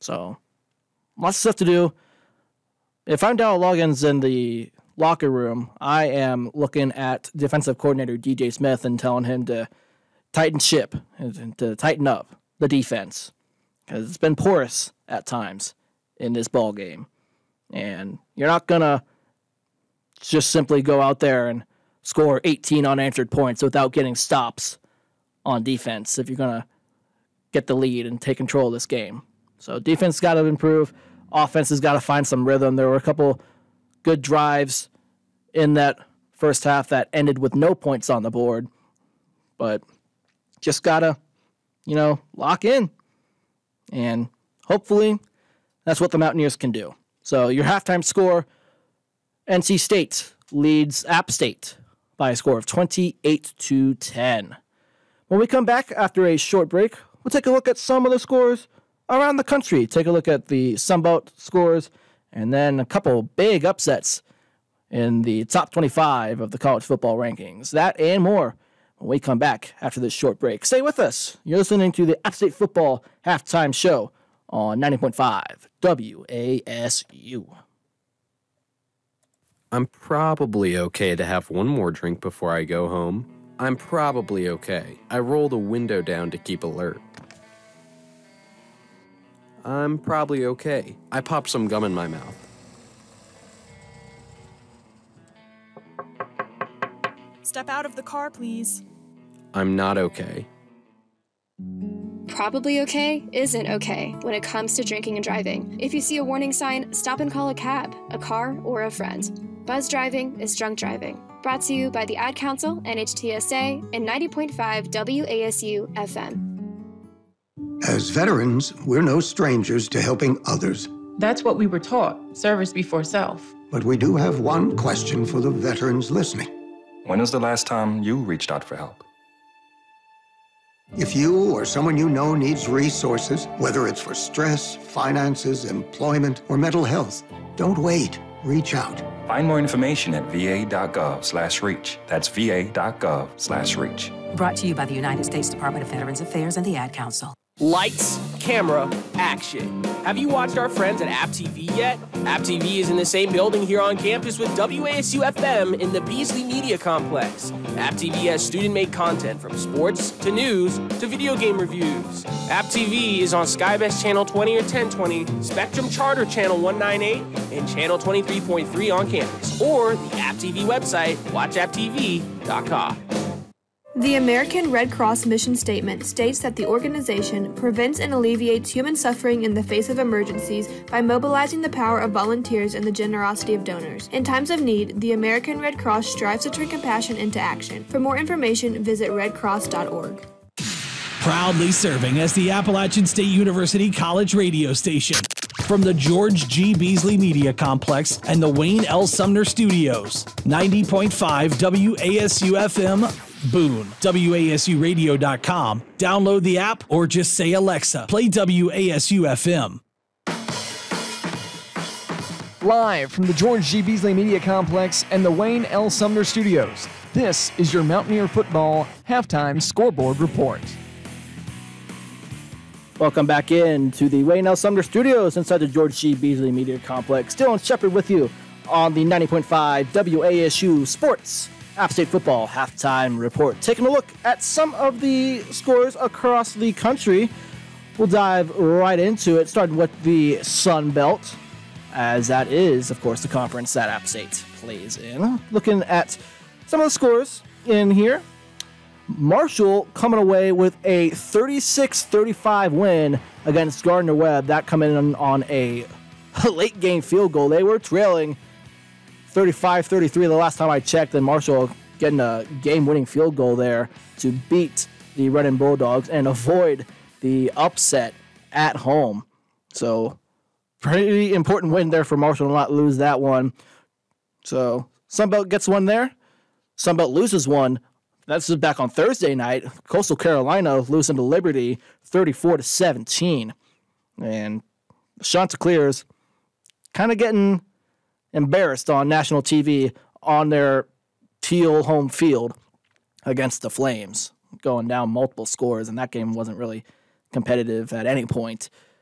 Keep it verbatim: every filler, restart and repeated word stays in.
So, lots of stuff to do. If I'm Darrell Loggins in the locker room, I am looking at defensive coordinator D J Smith and telling him to tighten ship, and to tighten up the defense, because it's been porous at times in this ball game. And you're not going to just simply go out there and score eighteen unanswered points without getting stops on defense if you're going to get the lead and take control of this game. So defense got to improve. Offense has got to find some rhythm. There were a couple good drives in that first half that ended with no points on the board. But just got to, you know, lock in. And hopefully that's what the Mountaineers can do. So your halftime score, N C State leads App State by a score of twenty-eight to ten. When we come back after a short break, we'll take a look at some of the scores around the country. Take a look at the Sunbelt scores, and then a couple big upsets in the top twenty-five of the college football rankings. That and more when we come back after this short break. Stay with us. You're listening to the App State Football Halftime Show on ninety point five W A S U. I'm probably okay to have one more drink before I go home. I'm probably okay. I roll the window down to keep alert. I'm probably okay. I pop some gum in my mouth. Step out of the car, please. I'm not okay. Probably okay isn't okay when it comes to drinking and driving. If you see a warning sign, stop and call a cab, a car, or a friend. Buzz driving is drunk driving. Brought to you by the Ad Council, N H T S A, and ninety point five W A S U F M. As veterans, we're no strangers to helping others. That's what we were taught, service before self. But we do have one question for the veterans listening. When was the last time you reached out for help? If you or someone you know needs resources, whether it's for stress, finances, employment, or mental health, don't wait. Reach out. Find more information at va.gov slash reach. That's va.gov slash reach. Brought to you by the United States Department of Veterans Affairs and the Ad Council. Lights, camera, action. Have you watched our friends at App T V yet? App T V is in the same building here on campus with W A S U F M in the Beasley Media Complex. App T V has student-made content from sports to news to video game reviews. App T V is on Skybest Channel twenty or ten twenty, Spectrum Charter Channel one ninety-eight, and Channel twenty-three point three on campus, or the App T V website, watch app t v dot com. The American Red Cross mission statement states that the organization prevents and alleviates human suffering in the face of emergencies by mobilizing the power of volunteers and the generosity of donors. In times of need, the American Red Cross strives to turn compassion into action. For more information, visit red cross dot org. Proudly serving as the Appalachian State University College radio station. From the George G. Beasley Media Complex and the Wayne L. Sumner Studios, ninety point five W A S U F M, Boone, W A S U radio dot com. Download the app or just say, Alexa, play W A S U F M. Live from the George G. Beasley Media Complex and the Wayne L. Sumner Studios, this is your Mountaineer Football Halftime Scoreboard Report. Welcome back in to the Wayne L. Sumner Studios inside the George G. Beasley Media Complex. Dylan Shepard with you on the ninety point five W A S U Sports App State Football Halftime Report. Taking a look at some of the scores across the country. We'll dive right into it, starting with the Sun Belt, as that is, of course, the conference that App State plays in. Looking at some of the scores in here. Marshall coming away with a thirty-six thirty-five win against Gardner-Webb. That coming in on a late game field goal. They were trailing thirty-five thirty-three the last time I checked, and Marshall getting a game-winning field goal there to beat the Reading Bulldogs and avoid the upset at home. So pretty important win there for Marshall to not lose that one. So Sunbelt gets one there. Sunbelt loses one. That's back on Thursday night. Coastal Carolina losing to Liberty thirty-four to seventeen. And Chanticleers kind of getting embarrassed on national T V on their teal home field against the Flames, going down multiple scores, and that game wasn't really competitive at any point.